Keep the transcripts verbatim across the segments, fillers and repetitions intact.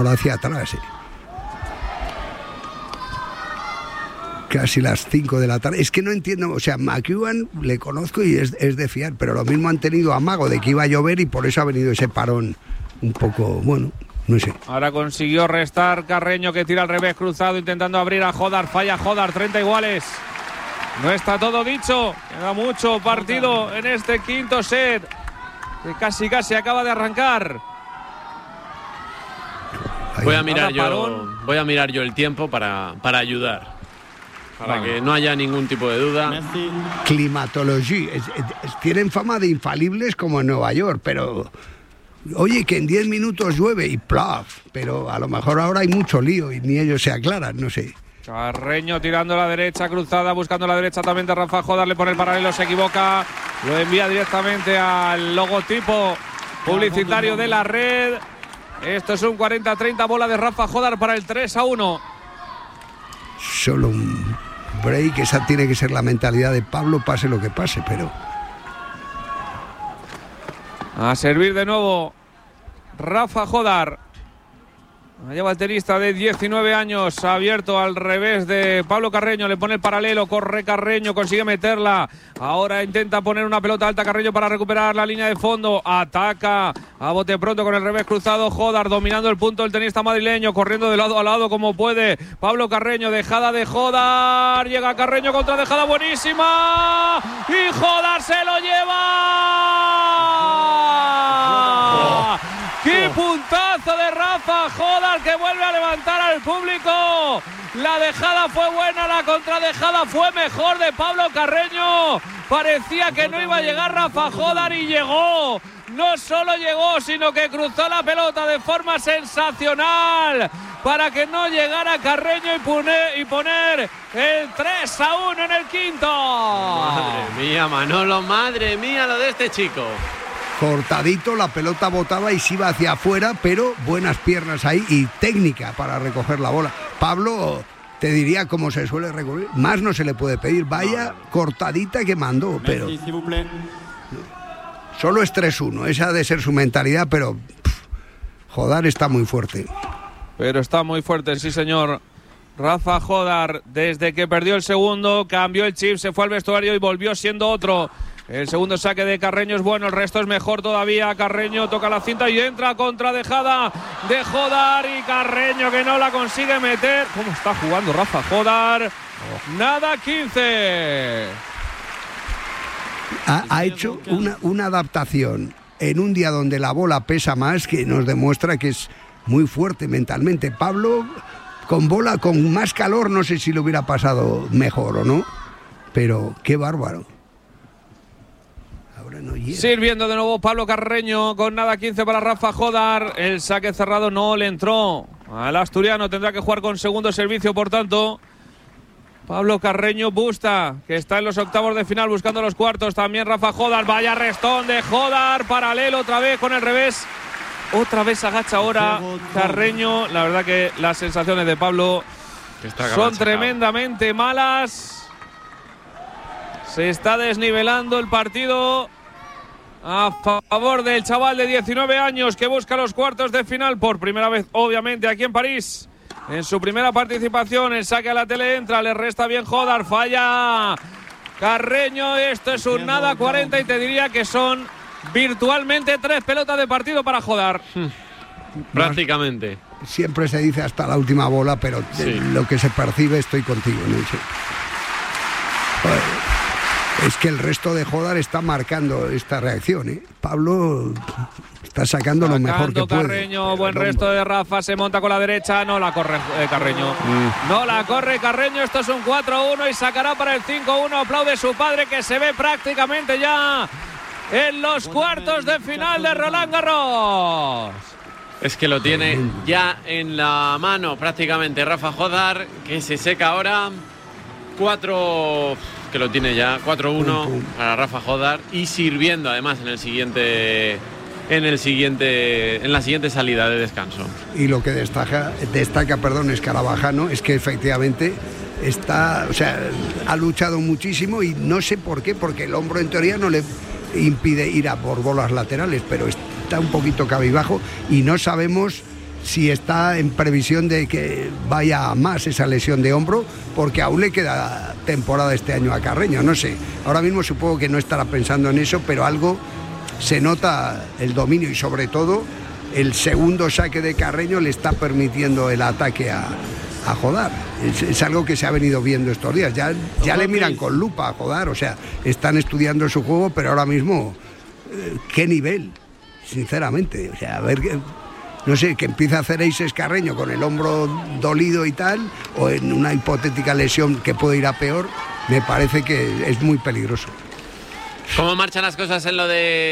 hacia atrás, ¿eh? Casi las cinco de la tarde. Es que no entiendo, o sea, McEwan le conozco y es, es de fiar, pero lo mismo han tenido amago de que iba a llover y por eso ha venido ese parón un poco, bueno, no sé. Ahora consiguió restar Carreño, que tira al revés cruzado intentando abrir a Jodar, falla Jodar, treinta iguales. No está todo dicho, queda mucho partido en este quinto set, que casi casi acaba de arrancar. Voy a mirar yo, voy a mirar yo el tiempo para, para ayudar. Para vale. que no haya ningún tipo de duda. Climatología. Es, es, tienen fama de infalibles como en Nueva York, pero oye, que en diez minutos llueve y plaf. Pero a lo mejor ahora hay mucho lío y ni ellos se aclaran, no sé. Carreño tirando a la derecha, cruzada, buscando la derecha también de Rafa Jodar, le pone el paralelo, se equivoca, lo envía directamente al logotipo publicitario de la red. Esto es un cuarenta a treinta, bola de Rafa Jodar para el tres a uno. Solo un break, esa tiene que ser la mentalidad de Pablo, pase lo que pase, pero... A servir de nuevo Rafa Jodar. Lleva el tenista de diecinueve años, abierto al revés de Pablo Carreño, le pone el paralelo, corre Carreño, consigue meterla. Ahora intenta poner una pelota alta Carreño para recuperar la línea de fondo. Ataca a bote pronto con el revés cruzado Jodar, dominando el punto del tenista madrileño, corriendo de lado a lado como puede. Pablo Carreño, dejada de Jodar, llega Carreño contra dejada buenísima y Jodar se lo lleva. ¡Qué puntazo de Rafa Jodar, que vuelve a levantar al público! La dejada fue buena, la contradejada fue mejor de Pablo Carreño. Parecía que no iba a llegar Rafa Jodar y llegó. No solo llegó, sino que cruzó la pelota de forma sensacional para que no llegara Carreño y poner, y poner el tres a uno en el quinto. Madre mía, Manolo, madre mía lo de este chico. Cortadito, la pelota botaba y se iba hacia afuera, pero buenas piernas ahí y técnica para recoger la bola. Pablo, te diría como se suele recurrir, más no se le puede pedir, vaya cortadita que mandó, pero solo es tres uno, esa ha de ser su mentalidad, pero pff, Jodar está muy fuerte. Pero está muy fuerte, sí señor. Rafa Jodar, desde que perdió el segundo, cambió el chip, se fue al vestuario y volvió siendo otro. El segundo saque de Carreño es bueno, el resto es mejor todavía. Carreño toca la cinta y entra contra dejada de Jodar y Carreño que no la consigue meter. ¿Cómo está jugando Rafa Jodar? Oh. Nada, quince. Ha, ha hecho una, una adaptación en un día donde la bola pesa más, que nos demuestra que es muy fuerte mentalmente. Pablo, con bola, con más calor, no sé si le hubiera pasado mejor o no, pero qué bárbaro. No Sirviendo de nuevo Pablo Carreño con nada quince para Rafa Jodar. El saque cerrado no le entró al asturiano, tendrá que jugar con segundo servicio, por tanto. Pablo Carreño Busta, que está en los octavos de final buscando los cuartos. También Rafa Jodar, vaya restón de Jodar, paralelo otra vez con el revés. Otra vez agacha ahora Carreño. La verdad que las sensaciones de Pablo son tremendamente malas. Se está desnivelando el partido a favor del chaval de diecinueve años que busca los cuartos de final por primera vez, obviamente, aquí en París. En su primera participación, el saque a la tele entra, le resta bien Jodar, falla Carreño. Esto es un nada cuarenta y te diría que son virtualmente tres pelotas de partido para Jodar. Hmm. Prácticamente. Siempre se dice hasta la última bola, pero sí, lo que se percibe estoy contigo, ¿no? Sí. Bueno. Es que el resto de Jodar está marcando esta reacción, ¿eh? Pablo está sacando, sacando lo mejor que puede. Carreño, buen resto de Rafa, se monta con la derecha, no la corre eh, Carreño. Mm. No la corre Carreño, esto es un cuatro a uno y sacará para el cinco a uno. Aplaude su padre, que se ve prácticamente ya en los cuartos de final de Roland Garros. Es que lo tiene ya en la mano prácticamente Rafa Jodar, que se seca ahora. Cuatro... que lo tiene ya, cuatro uno para Rafa Jodar y sirviendo además en el siguiente en el siguiente en la siguiente salida de descanso. Y lo que destaca destaca, perdón, Escarabajano, es que efectivamente está, o sea, ha luchado muchísimo y no sé por qué, porque el hombro en teoría no le impide ir a por bolas laterales, pero está un poquito cabibajo y no sabemos si está en previsión de que vaya a más esa lesión de hombro, porque aún le queda temporada este año a Carreño, no sé. Ahora mismo supongo que no estará pensando en eso, pero algo se nota el dominio y sobre todo el segundo saque de Carreño le está permitiendo el ataque a, a Jodar. Es, es algo que se ha venido viendo estos días. Ya, ya le miran con lupa a Jodar, o sea, están estudiando su juego, pero ahora mismo, eh, ¿qué nivel? Sinceramente, o sea, a ver, no sé, que empiece a hacer aces Carreño con el hombro dolido y tal, o en una hipotética lesión que puede ir a peor, me parece que es muy peligroso. ¿Cómo marchan las cosas en lo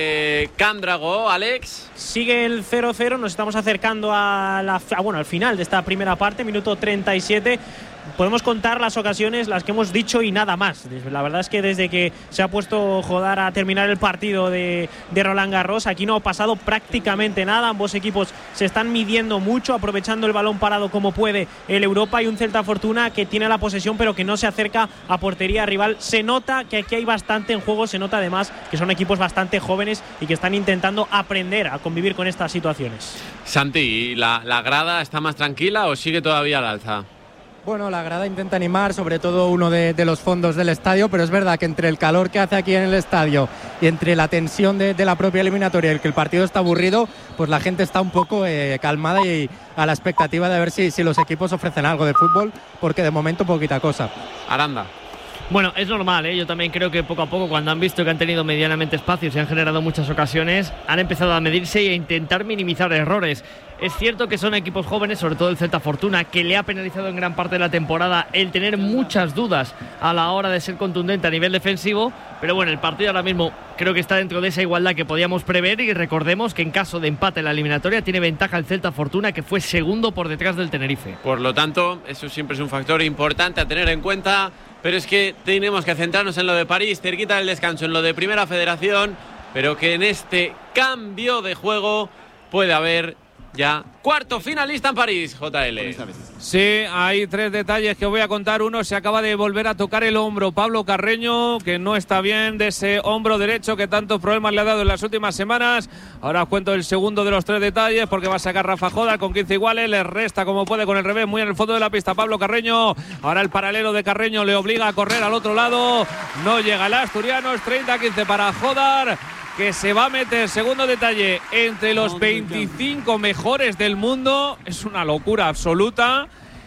de Cándrago, Alex? Sigue el cero cero, nos estamos acercando a la, a, bueno, al final de esta primera parte, minuto treinta y siete. Podemos contar las ocasiones, las que hemos dicho y nada más. La verdad es que desde que se ha puesto Jodar a terminar el partido de, de Roland Garros, aquí no ha pasado prácticamente nada. Ambos equipos se están midiendo mucho, aprovechando el balón parado como puede el Europa, y un Celta Fortuna que tiene la posesión pero que no se acerca a portería rival. Se nota que aquí hay bastante en juego, se nota además que son equipos bastante jóvenes y que están intentando aprender a convivir con estas situaciones. Santi, ¿la, la grada está más tranquila o sigue todavía al alza? Bueno, la grada intenta animar, sobre todo uno de, de los fondos del estadio, pero es verdad que entre el calor que hace aquí en el estadio y entre la tensión de, de la propia eliminatoria y el que el partido está aburrido, pues la gente está un poco eh, calmada y a la expectativa de ver si, si los equipos ofrecen algo de fútbol, porque de momento poquita cosa. Aranda. Bueno, es normal, ¿eh? Yo también creo que poco a poco, cuando han visto que han tenido medianamente espacios y han generado muchas ocasiones, han empezado a medirse y a intentar minimizar errores. Es cierto que son equipos jóvenes, sobre todo el Celta Fortuna, que le ha penalizado en gran parte de la temporada el tener muchas dudas a la hora de ser contundente a nivel defensivo, pero bueno, el partido ahora mismo creo que está dentro de esa igualdad que podíamos prever, y recordemos que en caso de empate en la eliminatoria tiene ventaja el Celta Fortuna, que fue segundo por detrás del Tenerife. Por lo tanto, eso siempre es un factor importante a tener en cuenta, pero es que tenemos que centrarnos en lo de París, cerquita del descanso, en lo de Primera Federación, pero que en este cambio de juego puede haber ya cuarto finalista en París, J L. Sí, hay tres detalles que voy a contar. Uno, se acaba de volver a tocar el hombro Pablo Carreño, que no está bien de ese hombro derecho que tantos problemas le ha dado en las últimas semanas. Ahora os cuento el segundo de los tres detalles, porque va a sacar Rafa Jodar con quince iguales, le resta como puede con el revés, muy en el fondo de la pista Pablo Carreño. Ahora el paralelo de Carreño le obliga a correr al otro lado, no llega el asturiano, es treinta a quince para Jodar, que se va a meter, segundo detalle, entre los veinticinco mejores del mundo. Es una locura absoluta.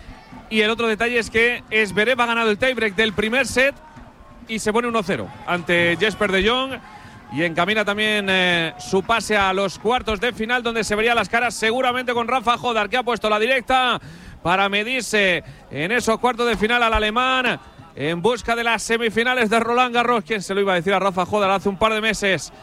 Y el otro detalle es que Zverev ha ganado el tiebreak del primer set y se pone uno cero ante Jesper de Jong, y encamina también eh, su pase a los cuartos de final, donde se vería las caras seguramente con Rafa Jodar, que ha puesto la directa para medirse en esos cuartos de final al alemán, en busca de las semifinales de Roland Garros. ¿Quién se lo iba a decir a Rafa Jodar hace un par de meses?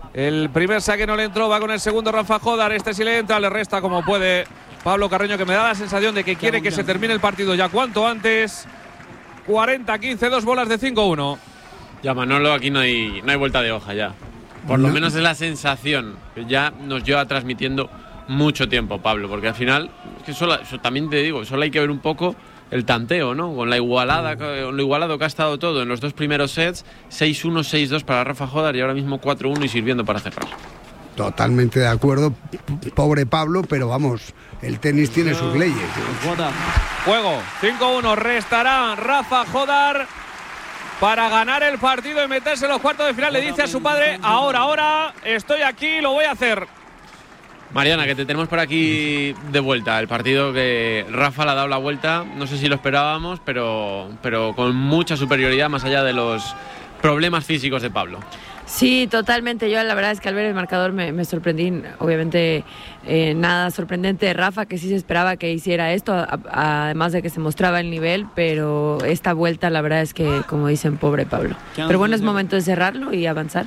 El primer saque no le entró, va con el segundo Rafa Jodar, este sí le entra, le resta como puede Pablo Carreño, que me da la sensación de que quiere que se termine el partido ya cuanto antes. cuarenta a quince, dos bolas de cinco uno. Ya, Manolo, aquí no hay, no hay vuelta de hoja ya. Por lo menos es la sensación que ya nos lleva transmitiendo mucho tiempo, Pablo, porque al final, es que solo, eso también te digo, solo hay que ver un poco el tanteo, ¿no? Con la igualada, con lo igualado que ha estado todo en los dos primeros sets, seis uno, seis dos para Rafa Jodar y ahora mismo cuatro uno y sirviendo para cerrar. Totalmente de acuerdo, pobre Pablo, pero vamos, el tenis tiene sus leyes. Juego, cinco uno, restará Rafa Jodar para ganar el partido y meterse en los cuartos de final. Le dice a su padre, ahora, ahora, estoy aquí, lo voy a hacer. Mariana, que te tenemos por aquí de vuelta. El partido que Rafa le ha dado la vuelta, no sé si lo esperábamos, pero, pero con mucha superioridad más allá de los problemas físicos de Pablo. Sí, totalmente. Yo la verdad es que al ver el marcador me, me sorprendí. Obviamente eh, nada sorprendente de Rafa, que sí se esperaba que hiciera esto, a, a, además de que se mostraba el nivel, pero esta vuelta la verdad es que, como dicen, pobre Pablo. Pero bueno, es momento de cerrarlo y avanzar.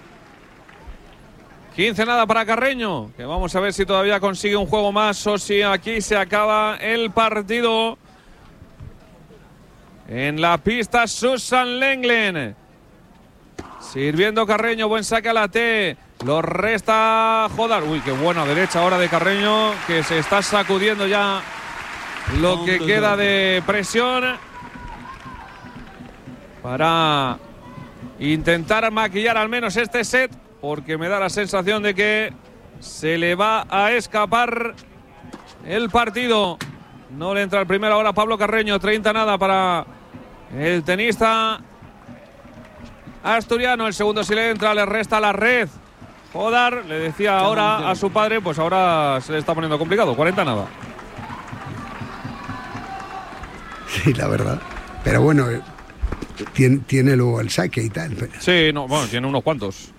quince nada para Carreño, que vamos a ver si todavía consigue un juego más o si aquí se acaba el partido. En la pista Susan Lenglen. Sirviendo Carreño, buen saque a la T. Lo resta Jodar. Uy, qué buena derecha ahora de Carreño, que se está sacudiendo ya lo que queda de presión para intentar maquillar al menos este set, porque me da la sensación de que se le va a escapar el partido. No le entra el primero ahora Pablo Carreño. treinta nada para el tenista asturiano. El segundo sí le entra, le resta la red. Jodar le decía ahora a su padre, pues ahora se le está poniendo complicado. cuarenta nada. Sí, la verdad. Pero bueno, tiene, tiene luego el saque y tal. Pero... Sí, no, bueno, tiene unos cuantos.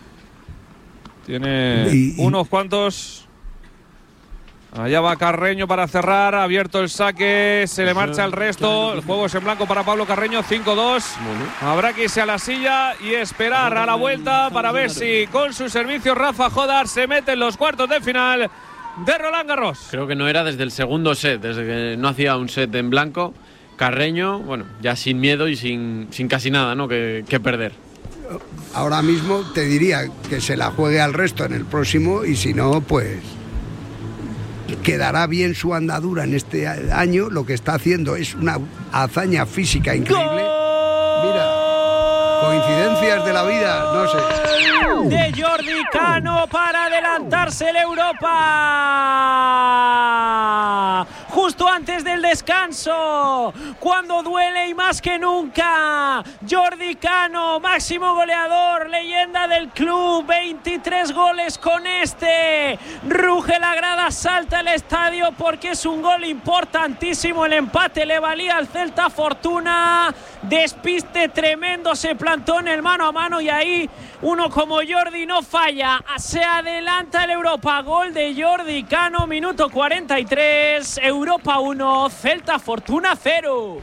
Tiene y, y... unos cuantos. Allá va Carreño para cerrar, abierto el saque, se le marcha el resto. El juego es en blanco para Pablo Carreño, cinco dos. Habrá que irse a la silla y esperar a la vuelta para ver si con su servicio Rafa Jodar se mete en los cuartos de final de Roland Garros. Creo que no era desde el segundo set, desde que no hacía un set en blanco. Carreño, bueno, ya sin miedo y sin, sin casi nada, ¿no? que, que perder. Ahora mismo te diría que se la juegue al resto en el próximo y si no, pues... quedará bien su andadura en este año. Lo que está haciendo es una hazaña física increíble. Mira, coincidencias de la vida, no sé. De Jordi Cano para adelantarse el Europa. Justo antes del descanso, cuando duele y más que nunca, Jordi Cano, máximo goleador, leyenda del club, veintitrés goles con este. Ruge la grada, salta el estadio porque es un gol importantísimo. El empate le valía al Celta fortuna. Despiste tremendo, se plantó en el mano a mano y ahí uno como Jordi no falla. Se adelanta el Europa. Gol de Jordi Cano, minuto cuarenta y tres. Europa uno, Celta Fortuna cero.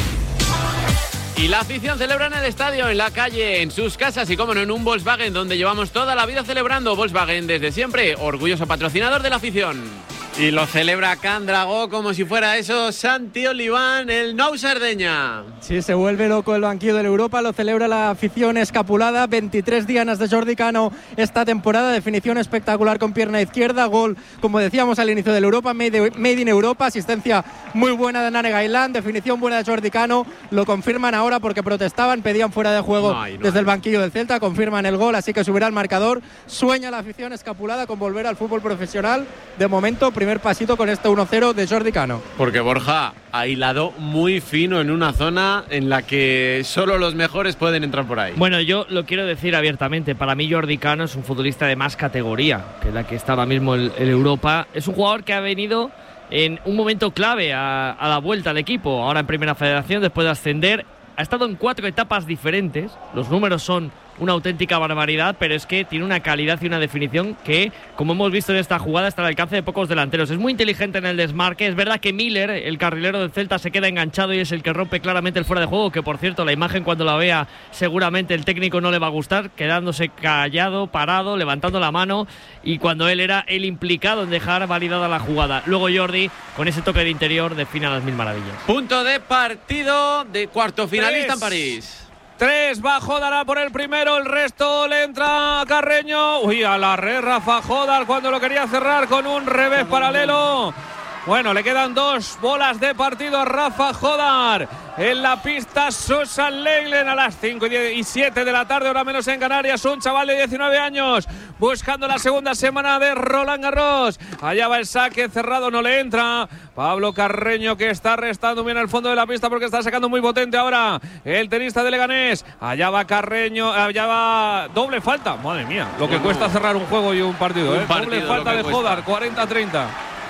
Y la afición celebra en el estadio, en la calle, en sus casas y, como no, en un Volkswagen donde llevamos toda la vida celebrando. Volkswagen desde siempre, orgulloso patrocinador de la afición. Y lo celebra Candragó como si fuera eso Santi Oliván, el Nou Sardeña. Sí, se vuelve loco el banquillo del Europa, lo celebra la afición escapulada. veintitrés dianas de Jordi Cano esta temporada, definición espectacular con pierna izquierda, gol, como decíamos al inicio del Europa, made, made in Europa, asistencia muy buena de Nane Gailán, definición buena de Jordi Cano, lo confirman ahora porque protestaban, pedían fuera de juego no hay, no desde hay. el banquillo del Celta, confirman el gol, así que subirá el marcador. Sueña la afición escapulada con volver al fútbol profesional. De momento, primer pasito con este uno cero de Jordi Cano. Porque Borja ha hilado muy fino en una zona en la que solo los mejores pueden entrar por ahí. Bueno, yo lo quiero decir abiertamente. Para mí Jordi Cano es un futbolista de más categoría que la que está ahora mismo el, el Europa. Es un jugador que ha venido en un momento clave a, a la vuelta al equipo. Ahora en Primera Federación, después de ascender. Ha estado en cuatro etapas diferentes. Los números son una auténtica barbaridad, pero es que tiene una calidad y una definición que, como hemos visto en esta jugada, está al alcance de pocos delanteros. Es muy inteligente en el desmarque. Es verdad que Miller, el carrilero del Celta, se queda enganchado y es el que rompe claramente el fuera de juego, que por cierto, la imagen cuando la vea seguramente el técnico no le va a gustar, quedándose callado, parado, levantando la mano, y cuando él era el implicado en dejar validada la jugada. Luego Jordi, con ese toque de interior, define a las mil maravillas. Punto de partido de cuarto finalista en París. Tres, va Jodar por el primero, el resto le entra a Carreño. Uy, a la red Rafa Jodar cuando lo quería cerrar con un revés paralelo. Bueno, le quedan dos bolas de partido a Rafa Jodar. En la pista Susan Lenglen a las cinco y siete de la tarde, hora menos en Canarias. Un chaval de diecinueve años buscando la segunda semana de Roland Garros. Allá va el saque cerrado, no le entra. Pablo Carreño, que está restando bien al fondo de la pista porque está sacando muy potente ahora el tenista de Leganés. Allá va Carreño, allá va doble falta. Madre mía, lo que cuesta cerrar un juego y un partido. Un ¿eh? partido doble falta de Jodar, cuarenta a treinta.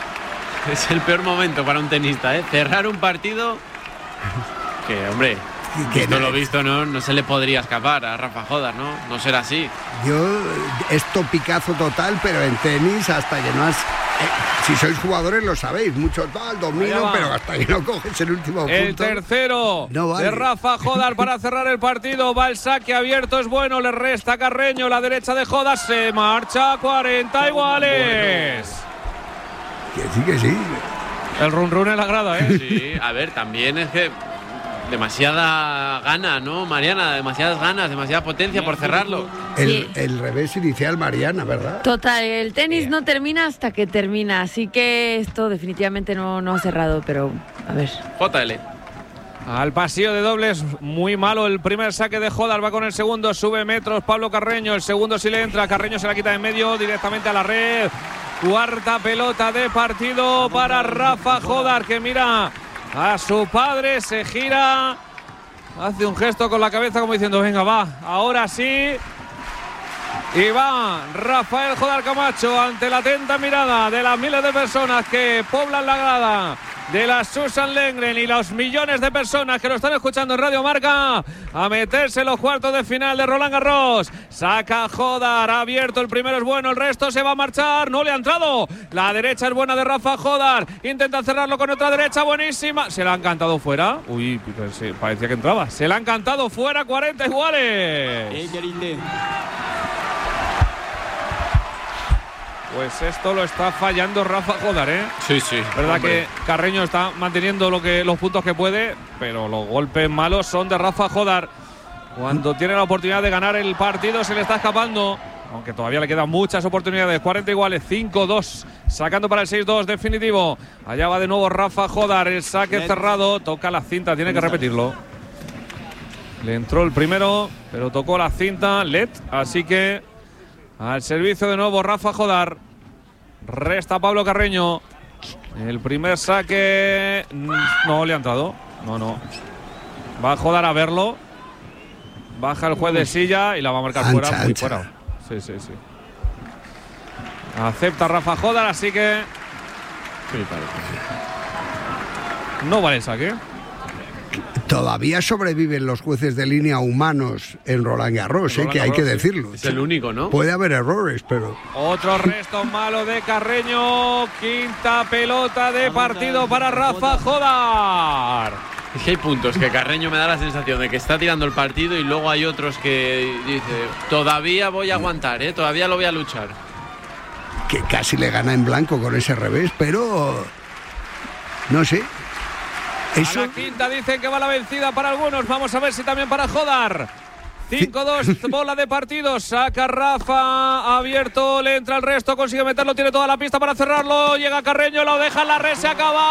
Es el peor momento para un tenista, ¿eh? Cerrar un partido que, hombre, visto lo visto, no, no se le podría escapar a Rafa Jodar, ¿no? No será así. Yo, es topicazo total, pero en tenis hasta que no has... Eh, si sois jugadores lo sabéis, mucho tal, domino, pero hasta que no coges el último punto... El tercero no vale. de Rafa Jodar para cerrar el partido. Va el saque abierto, es bueno, le resta Carreño, la derecha de Jodar, se marcha, cuarenta iguales. Bueno. Que sí, que sí. El run run en la grada, ¿eh? Sí, a ver, también es que demasiada gana, ¿no, Mariana? Demasiadas ganas, demasiada potencia por cerrarlo. El, sí. el revés inicial, Mariana, ¿verdad? Total, el tenis no termina hasta que termina, así que esto definitivamente no, no ha cerrado, pero a ver. J L. Al pasillo de dobles, muy malo el primer saque de Jodar, va con el segundo, sube metros Pablo Carreño, el segundo sí le entra, Carreño se la quita de en medio directamente a la red. Cuarta pelota de partido para Rafa Jodar, que mira a su padre, se gira, hace un gesto con la cabeza como diciendo, venga, va, ahora sí. Y va Rafael Jodar Camacho ante la atenta mirada de las miles de personas que poblan la grada de la Susan Lengren y los millones de personas que lo están escuchando en Radio Marca, a meterse en los cuartos de final de Roland Garros. Saca Jodar, ha abierto, el primero es bueno, el resto se va a marchar, no le ha entrado. La derecha es buena de Rafa Jodar, intenta cerrarlo con otra derecha buenísima, se la han cantado fuera. Uy, sí, parecía que entraba, se la han cantado fuera, cuarenta iguales. Pues esto lo está fallando Rafa Jodar, ¿eh? Sí, sí. Verdad hombre. que Carreño está manteniendo lo que, los puntos que puede, pero los golpes malos son de Rafa Jodar. Cuando tiene la oportunidad de ganar el partido se le está escapando, aunque todavía le quedan muchas oportunidades. cuarenta iguales, cinco dos, sacando para el seis dos definitivo. Allá va de nuevo Rafa Jodar, el saque Let. cerrado, toca la cinta, tiene que repetirlo. Le entró el primero, pero tocó la cinta, Let, así que al servicio de nuevo Rafa Jodar. Resta Pablo Carreño. El primer saque no le ha entrado. No, no. Va a Jodar a verlo. Baja el juez de silla y la va a marcar ancha, fuera. Muy ancha. fuera. Sí, sí, sí. Acepta Rafa Jodar, así que no vale el saque. Todavía sobreviven los jueces de línea humanos en Roland Garros, eh, Roland que hay Garros, que sí. decirlo. Es el único, ¿no? Puede haber errores, pero... Otro resto malo de Carreño. Quinta pelota de partido para Rafa Jodar. Es que hay puntos que Carreño me da la sensación de que está tirando el partido y luego hay otros que dice, todavía voy a aguantar, ¿eh? Todavía lo voy a luchar. Que casi le gana en blanco con ese revés, pero... no sé. Eso... A la quinta dicen que va la vencida para algunos. Vamos a ver si también para Jodar. cinco dos, bola de partido. Saca Rafa, abierto, le entra el resto, consigue meterlo, tiene toda la pista para cerrarlo. Llega Carreño, lo deja en la red, se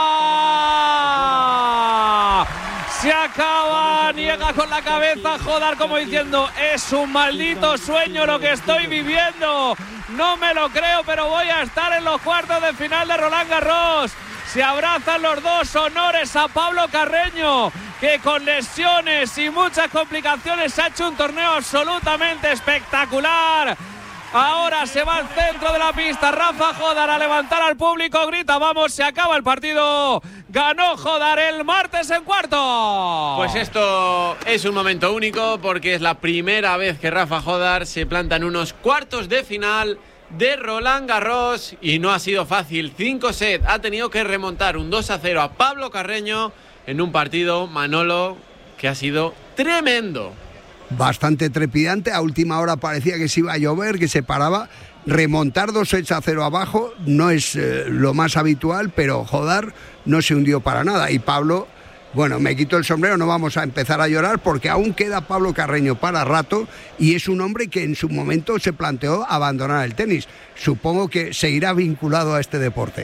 acaba. Se acaba, niega con la cabeza Jodar como diciendo, es un maldito sueño lo que estoy viviendo. No me lo creo, pero voy a estar en los cuartos de final de Roland Garros. Se abrazan los dos, honores a Pablo Carreño, que con lesiones y muchas complicaciones ha hecho un torneo absolutamente espectacular. Ahora se va al centro de la pista Rafa Jodar a levantar al público, grita, vamos, se acaba el partido. Ganó Jodar el martes en cuarto. Pues esto es un momento único porque es la primera vez que Rafa Jodar se planta en unos cuartos de final de Roland Garros y no ha sido fácil. Cinco sets, ha tenido que remontar un dos a cero a Pablo Carreño en un partido, Manolo, que ha sido tremendo. Bastante trepidante, a última hora parecía que se iba a llover, que se paraba. Remontar dos sets a cero abajo no es eh, lo más habitual, pero Jodar no se hundió para nada. Y Pablo, bueno, me quito el sombrero, no vamos a empezar a llorar porque aún queda Pablo Carreño para rato y es un hombre que en su momento se planteó abandonar el tenis. Supongo que seguirá vinculado a este deporte.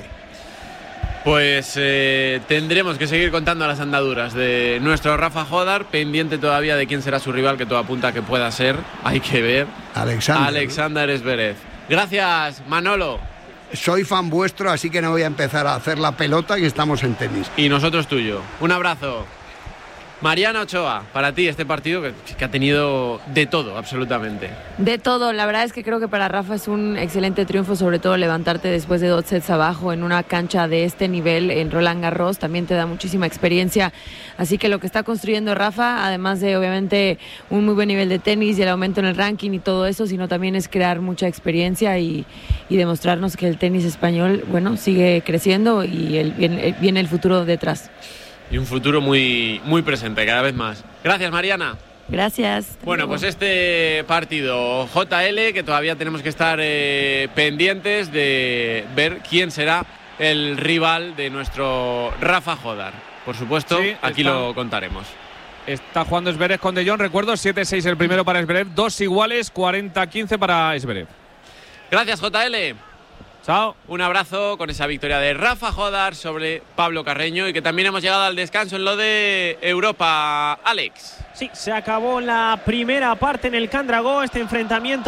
Pues eh, tendremos que seguir contando las andaduras de nuestro Rafa Jodar, pendiente todavía de quién será su rival, que todo apunta que pueda ser, hay que ver. Alexander. Alexander Zverev. Gracias, Manolo. Soy fan vuestro, así que no voy a empezar a hacer la pelota, que estamos en tenis. Y nosotros tuyo. Un abrazo. Mariana Ochoa, para ti este partido que, que ha tenido de todo, absolutamente. De todo, la verdad es que creo que para Rafa es un excelente triunfo, sobre todo levantarte después de dos sets abajo en una cancha de este nivel en Roland Garros, también te da muchísima experiencia, así que lo que está construyendo Rafa, además de obviamente un muy buen nivel de tenis y el aumento en el ranking y todo eso, sino también es crear mucha experiencia y, y demostrarnos que el tenis español, bueno, sigue creciendo y el, viene, viene el futuro detrás. Y un futuro muy, muy presente, cada vez más. Gracias, Mariana. Gracias. Bueno, pues este partido J L, que todavía tenemos que estar eh, pendientes de ver quién será el rival de nuestro Rafa Jodar. Por supuesto, sí, aquí está, lo contaremos. Está jugando Zverev con De Jong, recuerdo, siete seis el primero para Zverev, dos iguales, cuarenta quince para Zverev. Gracias, J L. Chao. Un abrazo con esa victoria de Rafa Jodar sobre Pablo Carreño y que también hemos llegado al descanso en lo de Europa, Alex. Sí, se acabó la primera parte en el Candragó, este enfrentamiento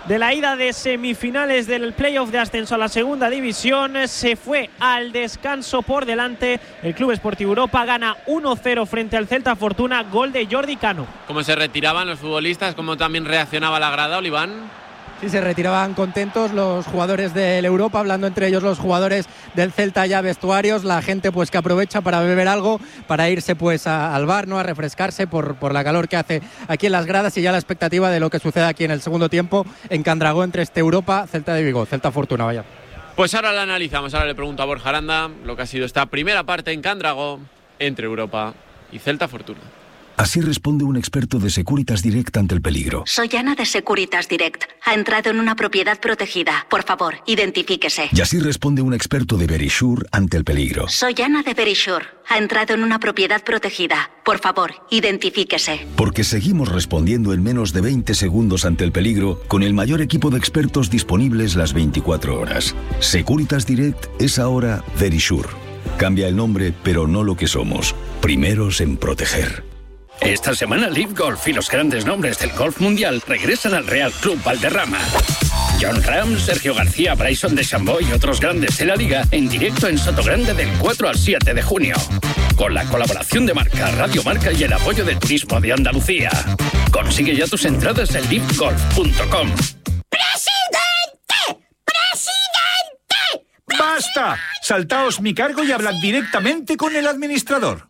de la ida de semifinales del playoff de ascenso a la segunda división. Se fue al descanso por delante. El Club Sportivo Europa gana uno cero frente al Celta Fortuna, gol de Jordi Cano. ¿Cómo se retiraban los futbolistas? ¿Cómo también reaccionaba la grada, Oliván? Sí, se retiraban contentos los jugadores del Europa, hablando entre ellos los jugadores del Celta ya vestuarios, la gente pues que aprovecha para beber algo, para irse pues a, al bar, ¿no? A refrescarse por, por la calor que hace aquí en las gradas y ya la expectativa de lo que sucede aquí en el segundo tiempo en Candragó entre este Europa, Celta de Vigo, Celta Fortuna, vaya. Pues ahora la analizamos, ahora le pregunto a Borja Aranda lo que ha sido esta primera parte en Candragó entre Europa y Celta Fortuna. Así responde un experto de Securitas Direct ante el peligro. Soy Ana de Securitas Direct. Ha entrado en una propiedad protegida. Por favor, identifíquese. Y así responde un experto de Verisure ante el peligro. Soy Ana de Verisure. Ha entrado en una propiedad protegida. Por favor, identifíquese. Porque seguimos respondiendo en menos de veinte segundos ante el peligro con el mayor equipo de expertos disponibles las veinticuatro horas. Securitas Direct es ahora Verisure. Cambia el nombre, pero no lo que somos. Primeros en proteger. Esta semana Live Golf y los grandes nombres del golf mundial regresan al Real Club Valderrama. John Ram, Sergio García, Bryson DeChambeau y otros grandes de la liga en directo en Sotogrande del cuatro al siete de junio. Con la colaboración de Marca, Radio Marca y el apoyo del Turismo de Andalucía. Consigue ya tus entradas en live golf punto com. ¡Presidente! ¡Presidente! ¡Basta! Saltaos mi cargo y hablad directamente con el administrador.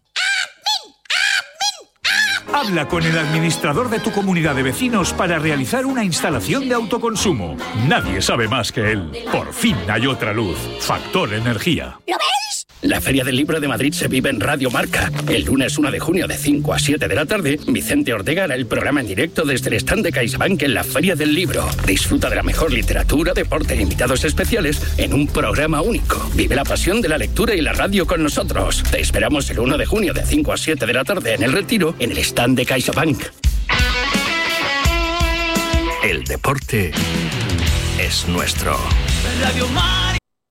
Habla con el administrador de tu comunidad de vecinos para realizar una instalación de autoconsumo. Nadie sabe más que él. Por fin hay otra luz. Factor Energía. ¿Lo ves? La Feria del Libro de Madrid se vive en Radio Marca. El lunes uno de junio de cinco a siete de la tarde, Vicente Ortega hará el programa en directo desde el stand de CaixaBank en la Feria del Libro. Disfruta de la mejor literatura, deporte e invitados especiales en un programa único. Vive la pasión de la lectura y la radio con nosotros. Te esperamos el uno de junio de cinco a siete de la tarde en El Retiro, en el stand de CaixaBank. El deporte es nuestro. Radio Mar.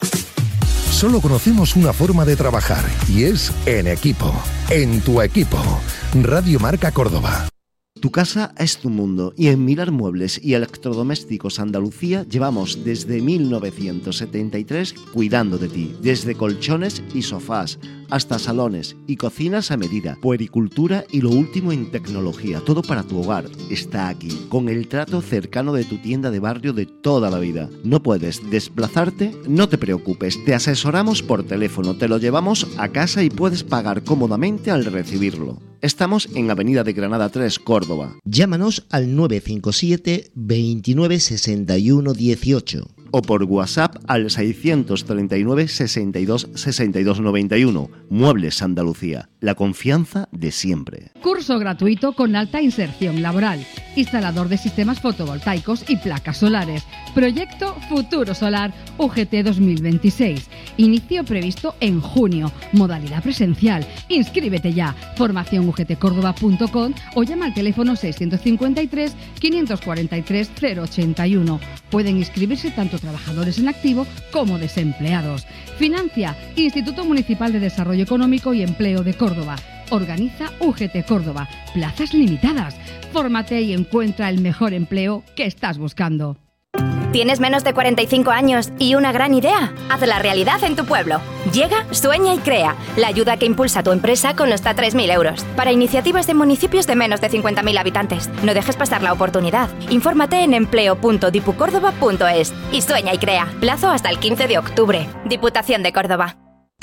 Solo conocemos una forma de trabajar y es en equipo, en tu equipo. Radio Marca Córdoba. Tu casa es tu mundo y en Mirar Muebles y Electrodomésticos Andalucía llevamos desde mil novecientos setenta y tres cuidando de ti, desde colchones y sofás hasta salones y cocinas a medida, puericultura y lo último en tecnología, todo para tu hogar está aquí, con el trato cercano de tu tienda de barrio de toda la vida. ¿No puedes desplazarte? No te preocupes, te asesoramos por teléfono, te lo llevamos a casa y puedes pagar cómodamente al recibirlo. Estamos en Avenida de Granada tres, Córdoba. Llámanos al nueve cinco siete, veintinueve, sesenta y uno, dieciocho. O por WhatsApp al seiscientos treinta y nueve, sesenta y dos, sesenta y dos, noventa y uno. Muebles Andalucía, la confianza de siempre. Curso gratuito con alta inserción laboral. Instalador de sistemas fotovoltaicos y placas solares. Proyecto Futuro Solar U G T dos mil veintiséis. Inicio previsto en junio. Modalidad presencial. Inscríbete ya. Formación u g t córdoba punto com o llama al teléfono seiscientos cincuenta y tres, quinientos cuarenta y tres, cero ochenta y uno. Pueden inscribirse tanto trabajadores en activo como desempleados. Financia Instituto Municipal de Desarrollo Económico y Empleo de Córdoba. Organiza U G T Córdoba. Plazas limitadas. Fórmate y encuentra el mejor empleo que estás buscando. ¿Tienes menos de cuarenta y cinco años y una gran idea? Hazla realidad en tu pueblo. Llega, sueña y crea. La ayuda que impulsa a tu empresa con hasta tres mil euros. Para iniciativas de municipios de menos de cincuenta mil habitantes. No dejes pasar la oportunidad. Infórmate en empleo punto dipu córdoba punto es. Y sueña y crea. Plazo hasta el quince de octubre. Diputación de Córdoba.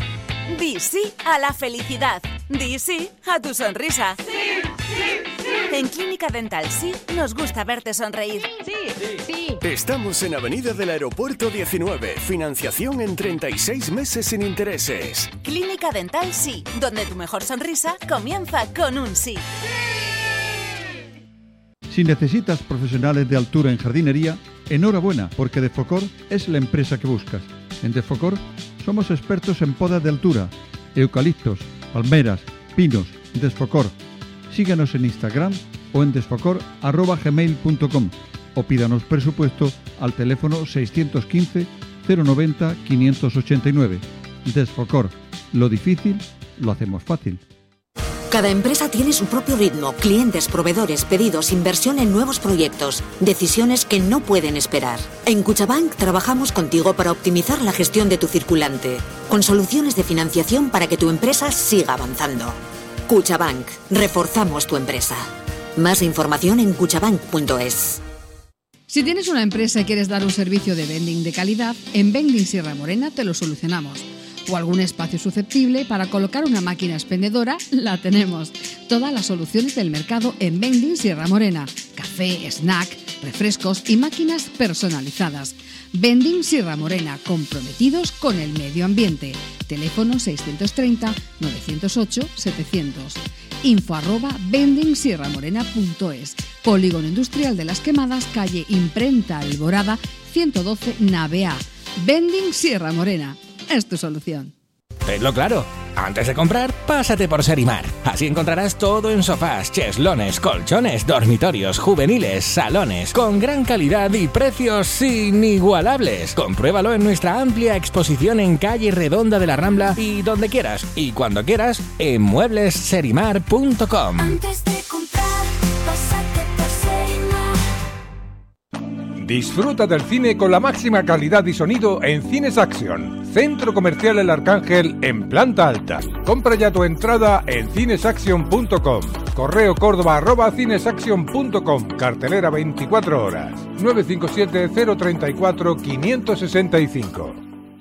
Di sí a la felicidad. Di sí a tu sonrisa. Sí, sí, sí. En Clínica Dental Sí nos gusta verte sonreír. Sí, sí. Estamos en Avenida del Aeropuerto diecinueve. Financiación en treinta y seis meses sin intereses. Clínica Dental Sí, donde tu mejor sonrisa comienza con un sí. Si necesitas profesionales de altura en jardinería, enhorabuena, porque Defocor es la empresa que buscas. En Defocor somos expertos en podas de altura, eucaliptos, palmeras, pinos. Desfocor. Síguenos en Instagram o en desfocor arroba gmail punto com o pídanos presupuesto al teléfono seiscientos quince, cero noventa, quinientos ochenta y nueve. Desfocor. Lo difícil lo hacemos fácil. Cada empresa tiene su propio ritmo, clientes, proveedores, pedidos, inversión en nuevos proyectos, decisiones que no pueden esperar. En Cuchabank trabajamos contigo para optimizar la gestión de tu circulante, con soluciones de financiación para que tu empresa siga avanzando. Cuchabank, reforzamos tu empresa. Más información en cuchabank punto es. Si tienes una empresa y quieres dar un servicio de vending de calidad, en Vending Sierra Morena te lo solucionamos. O algún espacio susceptible para colocar una máquina expendedora, la tenemos. Todas las soluciones del mercado en Vending Sierra Morena. Café, snack, refrescos y máquinas personalizadas. Vending Sierra Morena, comprometidos con el medio ambiente. Teléfono seiscientos treinta, novecientos ocho, setecientos. Info arroba vending sierra morena punto es. Polígono Industrial de las Quemadas, calle Imprenta Alborada, ciento doce, nave A. Vending Sierra Morena. Es tu solución. Tenlo claro. Antes de comprar, pásate por Serimar. Así encontrarás todo en sofás, cheslones, colchones, dormitorios, juveniles, salones, con gran calidad y precios inigualables. Compruébalo en nuestra amplia exposición en calle Redonda de la Rambla y donde quieras y cuando quieras en muebles serimar punto com. Antes de comprar, pásate por Serimar. Disfruta del cine con la máxima calidad y sonido en Cines Action, Centro Comercial El Arcángel en planta alta. Compra ya tu entrada en cines action punto com. Correo córdoba arroba cinesaction punto com. Cartelera veinticuatro horas. nueve cinco siete, cero tres cuatro, cinco seis cinco.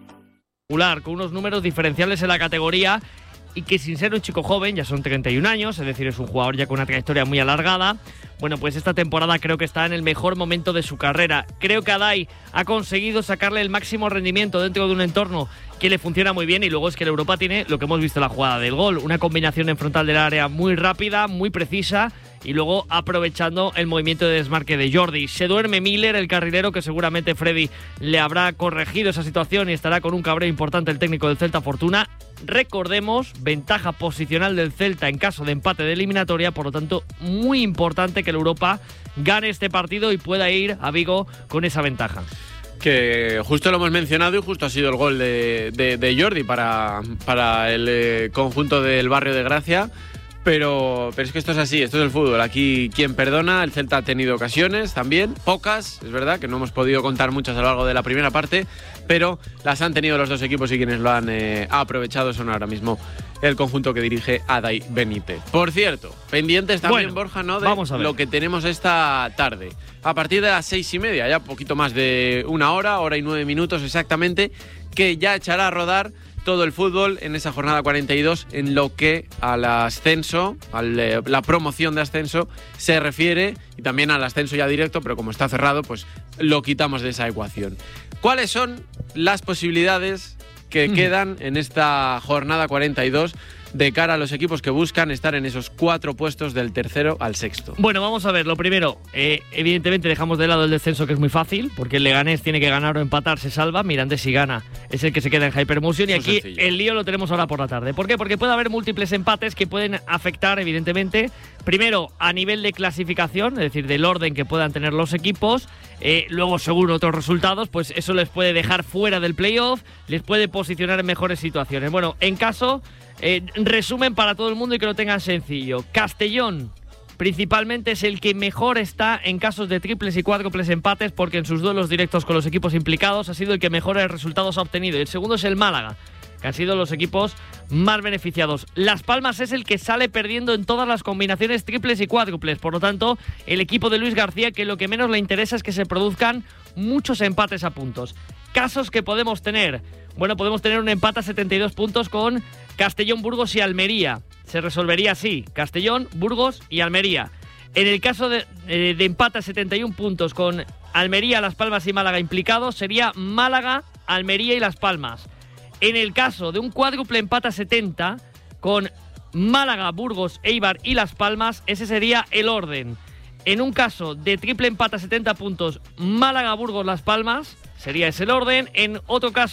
Con unos números diferenciales en la categoría y que sin ser un chico joven, ya son treinta y un años, es decir, es un jugador ya con una trayectoria muy alargada. Bueno, pues esta temporada creo que está en el mejor momento de su carrera. Creo que Adai ha conseguido sacarle el máximo rendimiento dentro de un entorno que le funciona muy bien, y luego es que el Europa tiene lo que hemos visto en la jugada del gol, una combinación en frontal del área muy rápida, muy precisa, y luego aprovechando el movimiento de desmarque de Jordi. Se duerme Miller, el carrilero, que seguramente Freddy le habrá corregido esa situación y estará con un cabreo importante el técnico del Celta Fortuna. Recordemos, ventaja posicional del Celta en caso de empate de eliminatoria, por lo tanto muy importante que el Europa gane este partido y pueda ir a Vigo con esa ventaja. Que justo lo hemos mencionado y justo ha sido el gol de, de, de Jordi para, para el eh, conjunto del Barrio de Gracia. Pero, pero es que esto es así, esto es el fútbol. Aquí quien perdona, el Celta ha tenido ocasiones también, pocas, es verdad, que no hemos podido contar muchas a lo largo de la primera parte, pero las han tenido los dos equipos y quienes lo han eh, aprovechado son ahora mismo el conjunto que dirige Adai Benítez. Por cierto, pendientes también, bueno, Borja, ¿no?, de vamos a ver lo que tenemos esta tarde. A partir de las seis y media, ya poquito más de una hora, hora y nueve minutos exactamente, que ya echará a rodar todo el fútbol en esa jornada cuarenta y dos en lo que al ascenso, a la promoción de ascenso se refiere, y también al ascenso ya directo, pero como está cerrado, pues lo quitamos de esa ecuación. ¿Cuáles son las posibilidades que mm. quedan en esta jornada cuarenta y dos de cara a los equipos que buscan estar en esos cuatro puestos del tercero al sexto? Bueno, vamos a ver. Lo primero, eh, evidentemente dejamos de lado el descenso, que es muy fácil, porque el Leganés tiene que ganar o empatar, se salva. Mirandés, si gana, es el que se queda en Hypermotion. Y aquí sencillo. El lío lo tenemos ahora por la tarde. ¿Por qué? Porque puede haber múltiples empates que pueden afectar, evidentemente, primero a nivel de clasificación, es decir, del orden que puedan tener los equipos. Eh, luego, según otros resultados, pues eso les puede dejar fuera del playoff, les puede posicionar en mejores situaciones. Bueno, en caso... Eh, resumen para todo el mundo y que lo tengan sencillo. Castellón principalmente es el que mejor está en casos de triples y cuádruples empates, porque en sus duelos directos con los equipos implicados ha sido el que mejores resultados ha obtenido. Y el segundo es el Málaga, que han sido los equipos más beneficiados. Las Palmas es el que sale perdiendo en todas las combinaciones triples y cuádruples. Por lo tanto, el equipo de Luis García, que lo que menos le interesa es que se produzcan muchos empates a puntos. Casos que podemos tener. Bueno, podemos tener un empate a setenta y dos puntos con Castellón, Burgos y Almería. Se resolvería así: Castellón, Burgos y Almería. En el caso de, eh, de empate a setenta y un puntos con Almería, Las Palmas y Málaga implicados, sería Málaga, Almería y Las Palmas. En el caso de un cuádruple empate a setenta con Málaga, Burgos, Eibar y Las Palmas, ese sería el orden. En un caso de triple empate a setenta puntos, Málaga, Burgos, Las Palmas, sería ese el orden. En otro caso,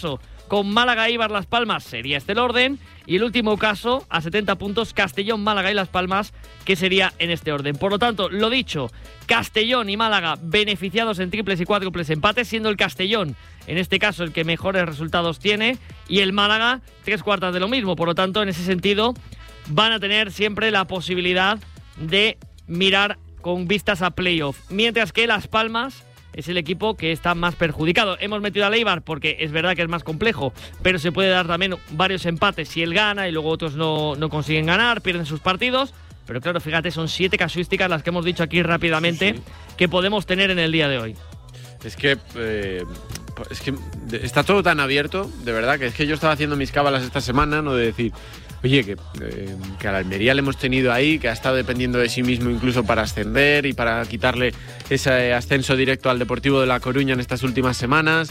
con Málaga, Eibar, Las Palmas sería este el orden. Y el último caso, a setenta puntos, Castellón, Málaga y Las Palmas, que sería en este orden. Por lo tanto, lo dicho, Castellón y Málaga beneficiados en triples y cuádruples empates, siendo el Castellón, en este caso, el que mejores resultados tiene, y el Málaga, tres cuartas de lo mismo. Por lo tanto, en ese sentido, van a tener siempre la posibilidad de mirar con vistas a playoff. Mientras que Las Palmas es el equipo que está más perjudicado. Hemos metido a Eibar porque es verdad que es más complejo, pero se puede dar también varios empates si él gana y luego otros no, no consiguen ganar, pierden sus partidos. Pero claro, fíjate, son siete casuísticas las que hemos dicho aquí rápidamente, sí, sí, que podemos tener en el día de hoy. Es que, eh, es que está todo tan abierto, de verdad, que es que yo estaba haciendo mis cábalas esta semana, no de decir, oye, que, eh, que a la Almería le hemos tenido ahí, que ha estado dependiendo de sí mismo incluso para ascender y para quitarle ese ascenso directo al Deportivo de La Coruña en estas últimas semanas.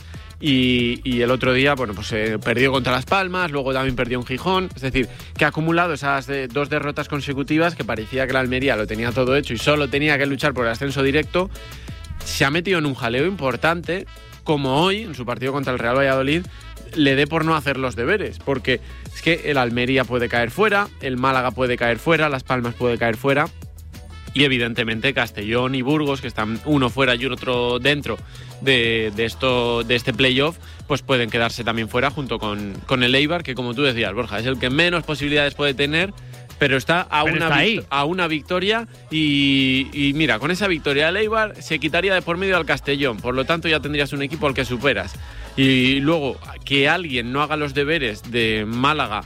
Y, y el otro día, bueno, pues eh, perdió contra Las Palmas, luego también perdió en Gijón. Es decir, que ha acumulado esas de, dos derrotas consecutivas que parecía que la Almería lo tenía todo hecho y solo tenía que luchar por el ascenso directo. Se ha metido en un jaleo importante, como hoy, en su partido contra el Real Valladolid, le dé por no hacer los deberes, porque es que el Almería puede caer fuera, el Málaga puede caer fuera, Las Palmas puede caer fuera y evidentemente Castellón y Burgos, que están uno fuera y otro dentro de, de, esto, de este playoff, pues pueden quedarse también fuera junto con, con el Eibar, que como tú decías, Borja, es el que menos posibilidades puede tener, pero está a, pero una, está vict- a una victoria y, y mira, con esa victoria el Eibar se quitaría de por medio al Castellón, por lo tanto ya tendrías un equipo al que superas. Y luego, que alguien no haga los deberes de Málaga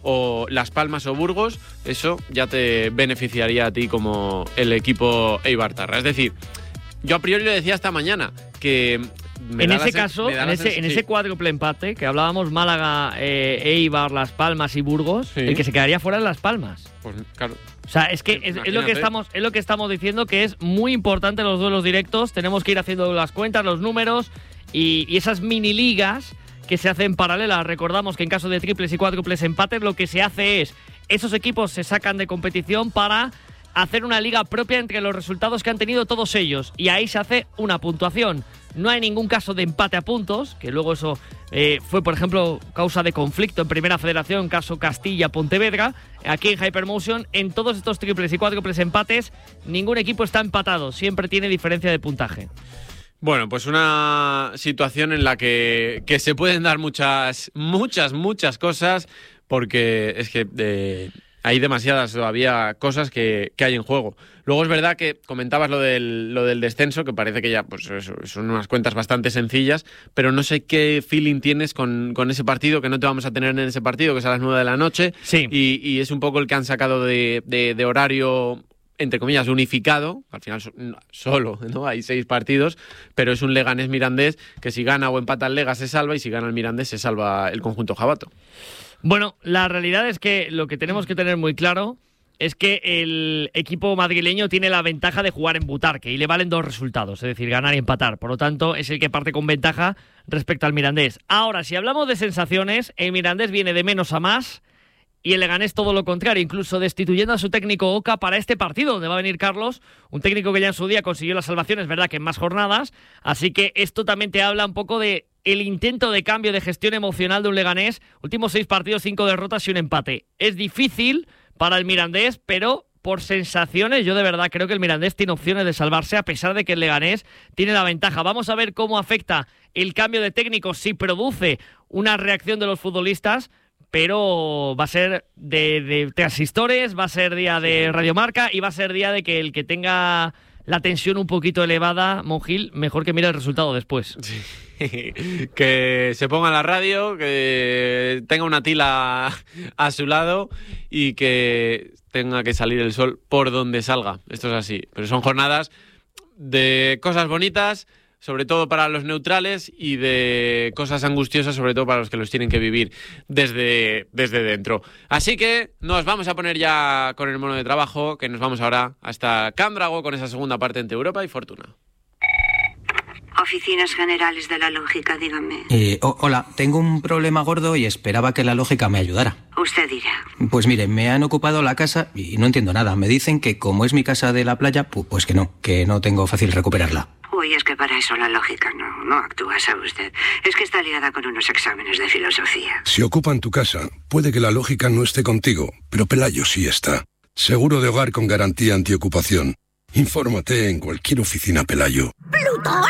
o Las Palmas o Burgos, eso ya te beneficiaría a ti como el equipo eibartarra. Es decir, yo a priori lo decía esta mañana, que me en da ese la caso, me da en la ese, sens- en sí. ese cuádruple empate que hablábamos, Málaga, eh, Eibar, Las Palmas y Burgos, Sí. el que se quedaría fuera es Las Palmas. Pues claro. O sea, es que es, es lo que estamos es lo que estamos diciendo, que es muy importante los duelos directos. Tenemos que ir haciendo las cuentas, los números y, y esas mini ligas que se hacen paralelas. Recordamos que en caso de triples y cuádruples empates lo que se hace es, esos equipos se sacan de competición para hacer una liga propia entre los resultados que han tenido todos ellos, y ahí se hace una puntuación. No hay ningún caso de empate a puntos, que luego eso eh, fue, por ejemplo, causa de conflicto en Primera Federación, caso Castilla-Pontevedra. Aquí en Hypermotion, en todos estos triples y cuádruples empates, ningún equipo está empatado, siempre tiene diferencia de puntaje. Bueno, pues una situación en la que, que se pueden dar muchas, muchas, muchas cosas, porque es que eh, hay demasiadas todavía cosas que, que hay en juego. Luego es verdad que comentabas lo del, lo del descenso, que parece que ya pues eso, son unas cuentas bastante sencillas, pero no sé qué feeling tienes con, con ese partido, que no te vamos a tener en ese partido, que es a las nueve de la noche. Sí. Y, y es un poco el que han sacado de, de, de horario, entre comillas, unificado. Al final solo, ¿no? Hay seis partidos, pero es un Leganés-Mirandés que si gana o empata el Lega se salva, y si gana el Mirandés se salva el conjunto jabato. Bueno, la realidad es que lo que tenemos que tener muy claro es que el equipo madrileño tiene la ventaja de jugar en Butarque y le valen dos resultados, es decir, ganar y empatar. Por lo tanto, es el que parte con ventaja respecto al Mirandés. Ahora, si hablamos de sensaciones, el Mirandés viene de menos a más y el Leganés todo lo contrario, incluso destituyendo a su técnico Oca para este partido, donde va a venir Carlos, un técnico que ya en su día consiguió la salvación, es verdad que en más jornadas, así que esto también te habla un poco de el intento de cambio de gestión emocional de un Leganés. Últimos seis partidos, cinco derrotas y un empate. Es difícil para el Mirandés, pero por sensaciones yo de verdad creo que el Mirandés tiene opciones de salvarse, a pesar de que el Leganés tiene la ventaja. Vamos a ver cómo afecta el cambio de técnico, si produce una reacción de los futbolistas, pero va a ser de, de transistores, va a ser día de radiomarca y va a ser día de que el que tenga la tensión un poquito elevada, Monjil, mejor que mire el resultado después. Sí. Que se ponga la radio, que tenga una tila a su lado y que tenga que salir el sol por donde salga. Esto es así. Pero son jornadas de cosas bonitas, sobre todo para los neutrales, y de cosas angustiosas, sobre todo para los que los tienen que vivir desde, desde dentro. Así que nos vamos a poner ya con el mono de trabajo, que nos vamos ahora hasta Cándrago con esa segunda parte entre Europa y Fortuna. Oficinas Generales de la Lógica, dígame. Eh, oh, hola, tengo un problema gordo y esperaba que la lógica me ayudara. Usted dirá. Pues mire, me han ocupado la casa y no entiendo nada. Me dicen que como es mi casa de la playa, pu- pues que no, que no tengo fácil recuperarla. Uy, es que para eso la lógica no, no actúa, ¿sabe usted? Es que está liada con unos exámenes de filosofía. Si ocupan tu casa, puede que la lógica no esté contigo, pero Pelayo sí está. Seguro de hogar con garantía antiocupación. Infórmate en cualquier oficina Pelayo. ¿Plutón?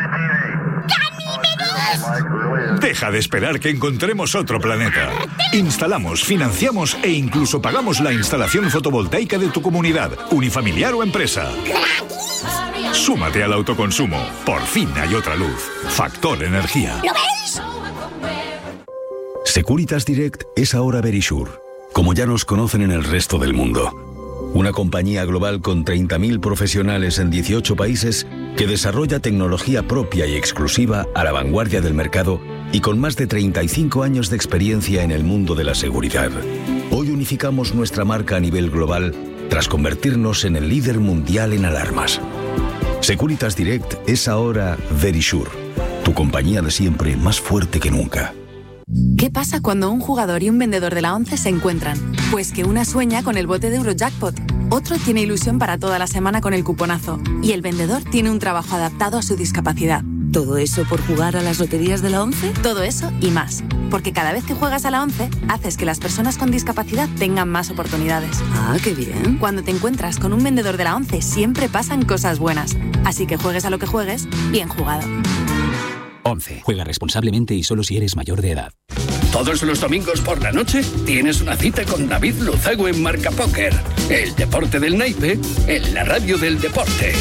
Deja de esperar que encontremos otro planeta. Instalamos, financiamos e incluso pagamos la instalación fotovoltaica de tu comunidad, unifamiliar o empresa. Súmate al autoconsumo. Por fin hay otra luz. Factor Energía. ¿Lo ves? Securitas Direct es ahora Verisure, como ya nos conocen en el resto del mundo. Una compañía global con treinta mil profesionales en dieciocho países que desarrolla tecnología propia y exclusiva a la vanguardia del mercado y con más de treinta y cinco años de experiencia en el mundo de la seguridad. Hoy unificamos nuestra marca a nivel global tras convertirnos en el líder mundial en alarmas. Securitas Direct es ahora Verisure, tu compañía de siempre más fuerte que nunca. ¿Qué pasa cuando un jugador y un vendedor de la ONCE se encuentran? Pues que una sueña con el bote de Eurojackpot, otro tiene ilusión para toda la semana con el cuponazo y el vendedor tiene un trabajo adaptado a su discapacidad. ¿Todo eso por jugar a las loterías de la ONCE? Todo eso y más. Porque cada vez que juegas a la ONCE, haces que las personas con discapacidad tengan más oportunidades. Ah, qué bien. Cuando te encuentras con un vendedor de la ONCE, siempre pasan cosas buenas. Así que juegues a lo que juegues, bien jugado. ONCE. Juega responsablemente y solo si eres mayor de edad. Todos los domingos por la noche tienes una cita con David Luzago en Marca Póker. El deporte del naipe en la radio del deporte.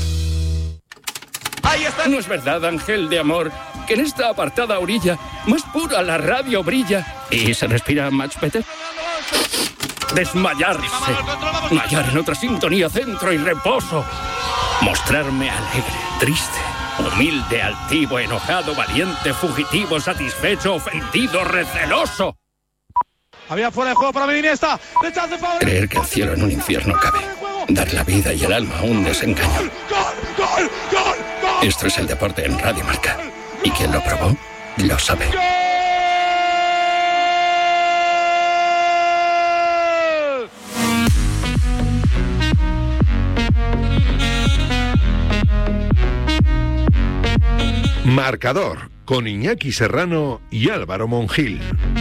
Ahí está. ¿No es verdad, ángel de amor, que en esta apartada orilla más pura la radio brilla y se respira much better? Desmayarse. Mayar en otra sintonía, centro y reposo. Mostrarme alegre, triste, humilde, altivo, enojado, valiente, fugitivo, satisfecho, ofendido, receloso. Había fuera de juego para Iniesta. Creer que el cielo en un infierno cabe. Dar la vida y el alma a un desengaño. ¡Gol, gol, gol, gol! Esto es el deporte en Radio Marca. Y quien lo probó, lo sabe. Marcador, con Iñaki Serrano y Álvaro Monjil.